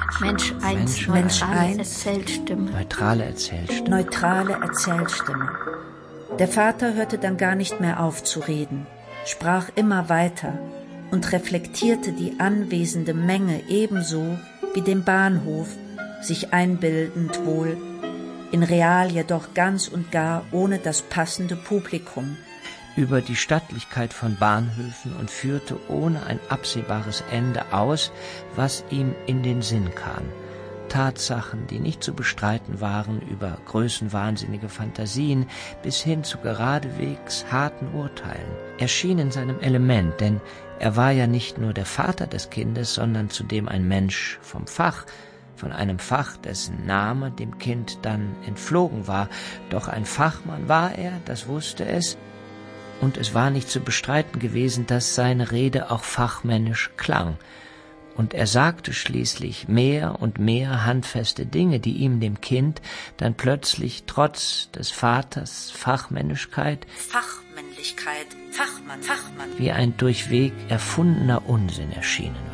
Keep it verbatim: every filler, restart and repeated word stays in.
Mensch eins, Mensch neutrale eins, Erzählstimme. Neutrale Erzählstimme. Neutrale Erzählstimme. Der Vater hörte dann gar nicht mehr auf zu reden, sprach immer weiter und reflektierte die anwesende Menge ebenso wie den Bahnhof, sich einbildend wohl, in real jedoch ganz und gar ohne das passende Publikum. Über die Stattlichkeit von Bahnhöfen und führte ohne ein absehbares Ende aus, was ihm in den Sinn kam. Tatsachen, die nicht zu bestreiten waren, über größenwahnsinnige Fantasien bis hin zu geradewegs harten Urteilen. Er schien in seinem Element, denn er war ja nicht nur der Vater des Kindes, sondern zudem ein Mensch vom Fach, von einem Fach, dessen Name dem Kind dann entflogen war. Doch ein Fachmann war er, das wusste es, und es war nicht zu bestreiten gewesen, dass seine Rede auch fachmännisch klang. Und er sagte schließlich mehr und mehr handfeste Dinge, die ihm, dem Kind, dann plötzlich trotz des Vaters Fachmännischkeit, Fachmännlichkeit, Fachmann, Fachmann, wie ein durchweg erfundener Unsinn erschienen